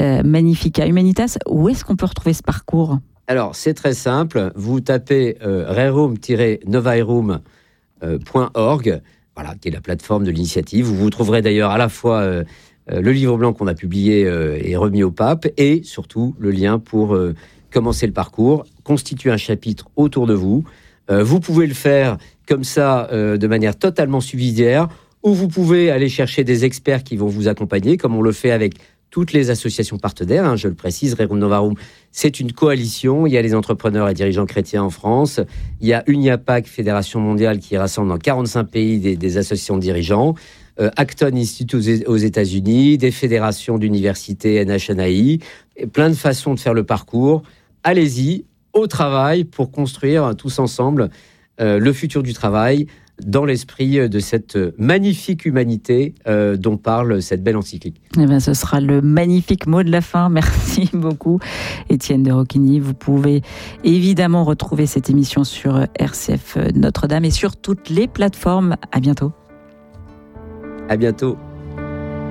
Magnifica Humanitas. Où est-ce qu'on peut retrouver ce parcours ? Alors, c'est très simple. Vous tapez rerum-novaerum.org, voilà, qui est la plateforme de l'initiative. Vous trouverez d'ailleurs à la fois le livre blanc qu'on a publié et remis au pape, et surtout le lien pour commencer le parcours, constituer un chapitre autour de vous. Vous pouvez le faire comme ça, de manière totalement subsidiaire, ou vous pouvez aller chercher des experts qui vont vous accompagner, comme on le fait avec toutes les associations partenaires, je le précise. Rerum Novarum, c'est une coalition. Il y a les entrepreneurs et dirigeants chrétiens en France. Il y a UNIAPAC, Fédération mondiale, qui rassemble dans 45 pays des associations de dirigeants. Acton Institute aux États-Unis, des fédérations d'universités, NHNAI, et plein de façons de faire le parcours. Allez-y, au travail, pour construire tous ensemble le futur du travail, dans l'esprit de cette magnifique humanité dont parle cette belle encyclique. Eh bien, ce sera le magnifique mot de la fin. Merci beaucoup, Étienne de Roquigny. Vous pouvez évidemment retrouver cette émission sur RCF Notre-Dame et sur toutes les plateformes. À bientôt. À bientôt.